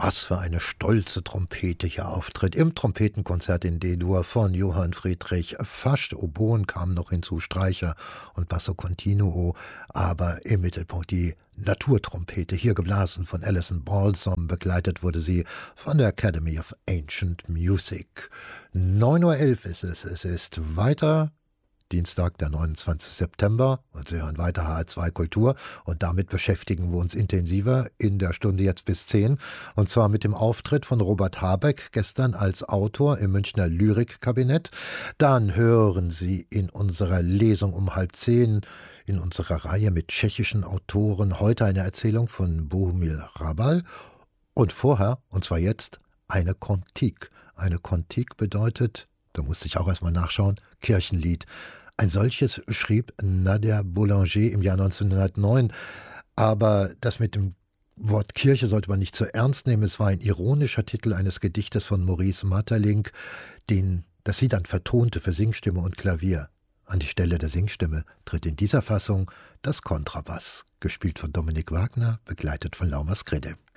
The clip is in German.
Was für eine stolze Trompete hier auftritt. Im Trompetenkonzert in D-Dur von Johann Friedrich Fascht. Oboen kamen noch hinzu, Streicher und Basso Continuo, aber im Mittelpunkt die Naturtrompete, hier geblasen von Alison Balsom, begleitet wurde sie von der Academy of Ancient Music. 9:11 Uhr ist es. Es ist weiter Dienstag, der 29. September, und Sie hören weiter HR2 Kultur, und damit beschäftigen wir uns intensiver in der Stunde jetzt bis 10, und zwar mit dem Auftritt von Robert Habeck gestern als Autor im Münchner Lyrikkabinett. Dann hören Sie in unserer Lesung um 9:30 in unserer Reihe mit tschechischen Autoren heute eine Erzählung von Bohumil Hrabal und vorher, und zwar jetzt, eine Kontik. Eine Kontik bedeutet, da musste ich auch erstmal nachschauen, Kirchenlied. Ein solches schrieb Nadia Boulanger im Jahr 1909. Aber das mit dem Wort Kirche sollte man nicht zu ernst nehmen. Es war ein ironischer Titel eines Gedichtes von Maurice Maeterlinck, das sie dann vertonte für Singstimme und Klavier. An die Stelle der Singstimme tritt in dieser Fassung das Kontrabass, gespielt von Dominik Wagner, begleitet von Lauma Skrede.